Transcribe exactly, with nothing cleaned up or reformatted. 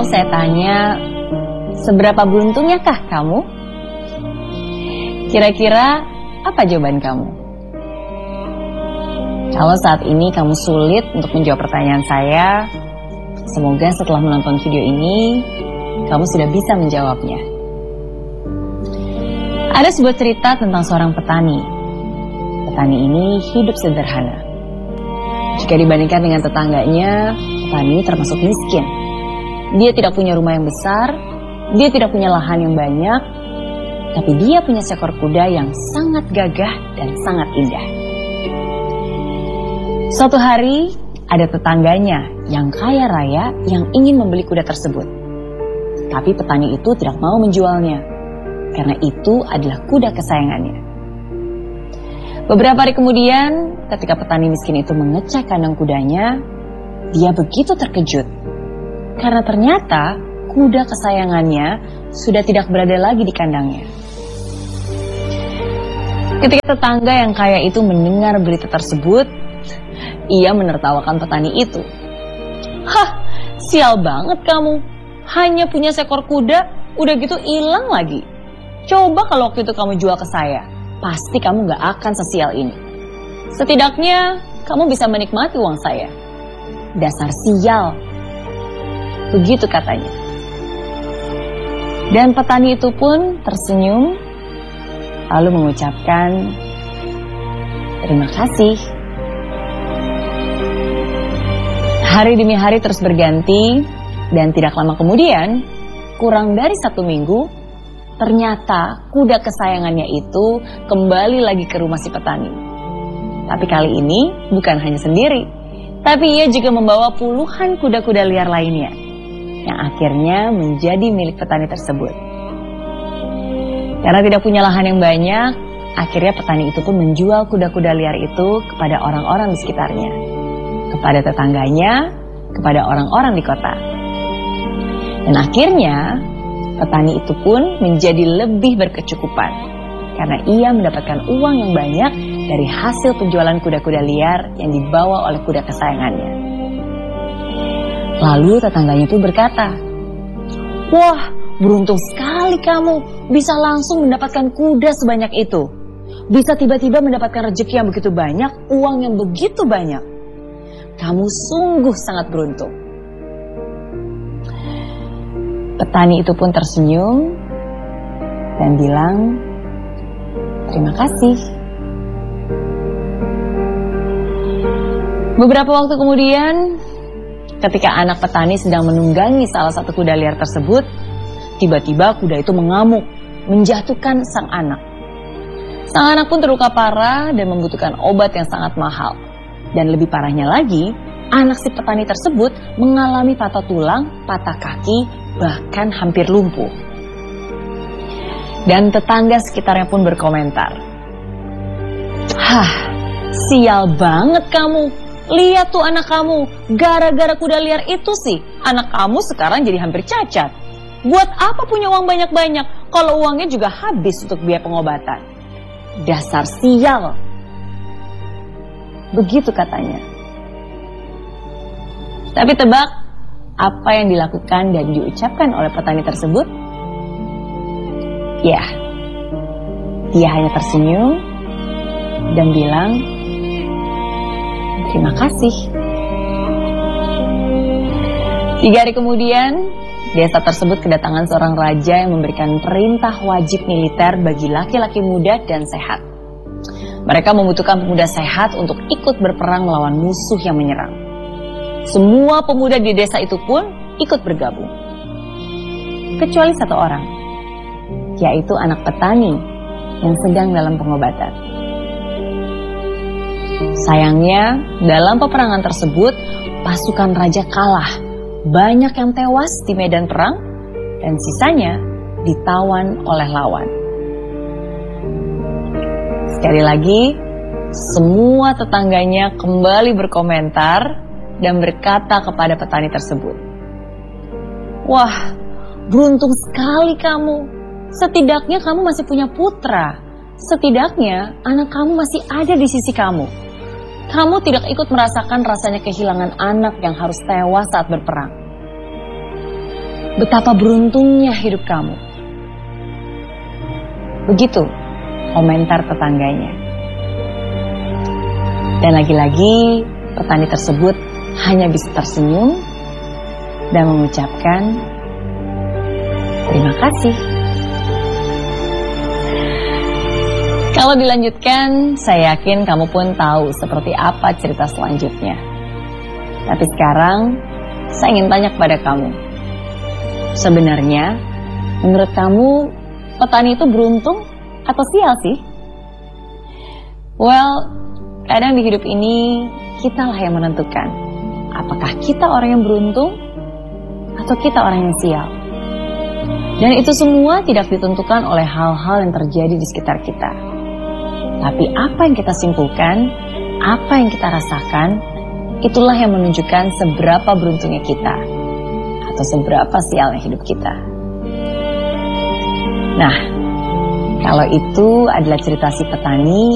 saya tanya, seberapa beruntungnya kah kamu? Kira-kira apa jawaban kamu? Kalau saat ini kamu sulit untuk menjawab pertanyaan saya, semoga setelah menonton video ini, kamu sudah bisa menjawabnya. Ada sebuah cerita tentang seorang petani. Petani ini hidup sederhana. Jika dibandingkan dengan tetangganya, petani termasuk miskin. Dia tidak punya rumah yang besar, dia tidak punya lahan yang banyak, tapi dia punya seekor kuda yang sangat gagah dan sangat indah. Suatu hari, ada tetangganya yang kaya raya yang ingin membeli kuda tersebut. Tapi petani itu tidak mau menjualnya, karena itu adalah kuda kesayangannya. Beberapa hari kemudian, ketika petani miskin itu mengecek kandang kudanya, dia begitu terkejut. Karena ternyata kuda kesayangannya sudah tidak berada lagi di kandangnya. Ketika tetangga yang kaya itu mendengar berita tersebut, ia menertawakan petani itu. Hah, sial banget kamu. Hanya punya seekor kuda, udah gitu hilang lagi. Coba kalau waktu itu kamu jual ke saya, pasti kamu gak akan sesial ini. Setidaknya, kamu bisa menikmati uang saya. Dasar sial. Begitu katanya. Dan petani itu pun tersenyum, lalu mengucapkan, terima kasih. Hari demi hari terus berganti, dan tidak lama kemudian, kurang dari satu minggu, ternyata kuda kesayangannya itu kembali lagi ke rumah si petani. Tapi kali ini bukan hanya sendiri, tapi ia juga membawa puluhan kuda-kuda liar lainnya, yang akhirnya menjadi milik petani tersebut. Karena tidak punya lahan yang banyak, akhirnya petani itu pun menjual kuda-kuda liar itu kepada orang-orang di sekitarnya, kepada tetangganya, kepada orang-orang di kota. Dan akhirnya, petani itu pun menjadi lebih berkecukupan, karena ia mendapatkan uang yang banyak dari hasil penjualan kuda-kuda liar yang dibawa oleh kuda kesayangannya. Lalu tetangganya itu berkata, wah, beruntung sekali kamu bisa langsung mendapatkan kuda sebanyak itu. Bisa tiba-tiba mendapatkan rezeki yang begitu banyak, uang yang begitu banyak. Kamu sungguh sangat beruntung. Petani itu pun tersenyum dan bilang, terima kasih. Beberapa waktu kemudian, ketika anak petani sedang menunggangi salah satu kuda liar tersebut, tiba-tiba kuda itu mengamuk, menjatuhkan sang anak. Sang anak pun terluka parah dan membutuhkan obat yang sangat mahal. Dan lebih parahnya lagi, anak si petani tersebut mengalami patah tulang, patah kaki, bahkan hampir lumpuh. Dan tetangga sekitarnya pun berkomentar, hah, sial banget kamu. Lihat tuh anak kamu, gara-gara kuda liar itu sih, anak kamu sekarang jadi hampir cacat. Buat apa punya uang banyak-banyak, kalau uangnya juga habis untuk biaya pengobatan. Dasar sial. Begitu katanya. Tapi tebak, apa yang dilakukan dan diucapkan oleh petani tersebut? Ya, dia hanya tersenyum dan bilang, terima kasih. Tiga hari kemudian, desa tersebut kedatangan seorang raja yang memberikan perintah wajib militer bagi laki-laki muda dan sehat. Mereka membutuhkan pemuda sehat untuk ikut berperang melawan musuh yang menyerang. Semua pemuda di desa itu pun ikut bergabung. Kecuali satu orang, yaitu anak petani yang sedang dalam pengobatan. Sayangnya, dalam peperangan tersebut, pasukan raja kalah. Banyak yang tewas di medan perang, dan sisanya ditawan oleh lawan. Sekali lagi, semua tetangganya kembali berkomentar dan berkata kepada petani tersebut, wah, beruntung sekali kamu. Setidaknya kamu masih punya putra. Setidaknya anak kamu masih ada di sisi kamu. Kamu tidak ikut merasakan rasanya kehilangan anak yang harus tewas saat berperang. betapa beruntungnya hidup kamu. Begitu komentar tetangganya. Dan lagi-lagi petani tersebut hanya bisa tersenyum dan mengucapkan terima kasih. Kalau dilanjutkan, saya yakin kamu pun tahu seperti apa cerita selanjutnya. Tapi sekarang, saya ingin tanya kepada kamu. Sebenarnya, menurut kamu, petani itu beruntung atau sial sih? Well, kadang di hidup ini, kitalah yang menentukan. Apakah kita orang yang beruntung atau kita orang yang sial? Dan itu semua tidak ditentukan oleh hal-hal yang terjadi di sekitar kita. Tapi apa yang kita simpulkan, apa yang kita rasakan, itulah yang menunjukkan seberapa beruntungnya kita atau seberapa sialnya hidup kita. Nah, kalau itu adalah cerita si petani